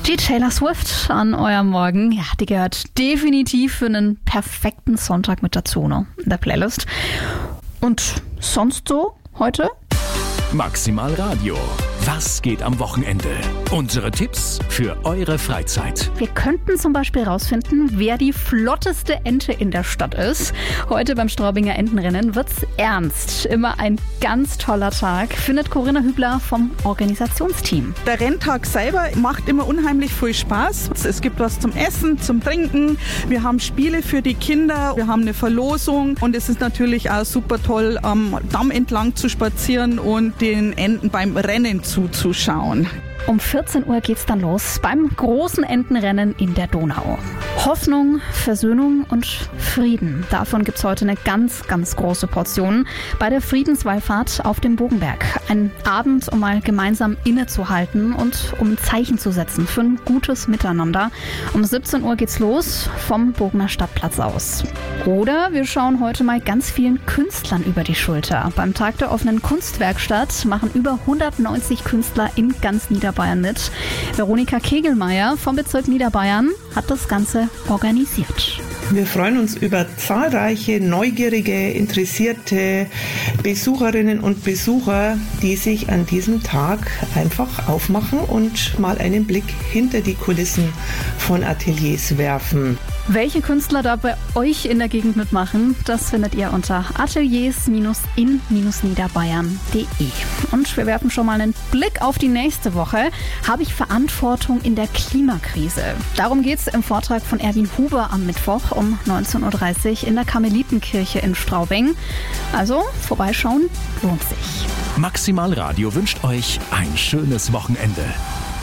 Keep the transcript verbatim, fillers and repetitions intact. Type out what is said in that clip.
Die Taylor Swift an eurem Morgen, ja, die gehört definitiv für einen perfekten Sonntag mit dazu, ne, in der Playlist. Und sonst so heute? Maximal Radio. Was geht am Wochenende? Unsere Tipps für eure Freizeit. Wir könnten zum Beispiel rausfinden, wer die flotteste Ente in der Stadt ist. Heute beim Straubinger Entenrennen wird's ernst. Immer ein ganz toller Tag, findet Corinna Hübler vom Organisationsteam. Der Renntag selber macht immer unheimlich viel Spaß. Es gibt was zum Essen, zum Trinken. Wir haben Spiele für die Kinder. Wir haben eine Verlosung. Und es ist natürlich auch super toll, am Damm entlang zu spazieren und den Enten beim Rennen zuzuschauen. Um vierzehn Uhr geht's dann los beim großen Entenrennen in der Donau. Hoffnung, Versöhnung und Frieden. Davon gibt's heute eine ganz, ganz große Portion bei der Friedenswallfahrt auf dem Bogenberg. Ein Abend, um mal gemeinsam innezuhalten und um ein Zeichen zu setzen für ein gutes Miteinander. Um siebzehn Uhr geht's los vom Bogener Stadtplatz aus. Oder wir schauen heute mal ganz vielen Künstlern über die Schulter. Beim Tag der offenen Kunstwerkstatt machen über hundertneunzig Künstler in ganz Niederbayern mit. Veronika Kegelmeier vom Bezirk Niederbayern hat das Ganze organisiert. Wir freuen uns über zahlreiche neugierige, interessierte Besucherinnen und Besucher, die sich an diesem Tag einfach aufmachen und mal einen Blick hinter die Kulissen von Ateliers werfen. Welche Künstler da bei euch in der Gegend mitmachen, das findet ihr unter ateliers in niederbayern punkt de. Und wir werfen schon mal einen Blick auf die nächste Woche. Habe ich Verantwortung in der Klimakrise? Darum geht es im Vortrag von Erwin Huber am Mittwoch um neunzehn Uhr dreißig in der Karmelitenkirche in Straubing. Also vorbeischauen lohnt sich. Maximal Radio wünscht euch ein schönes Wochenende.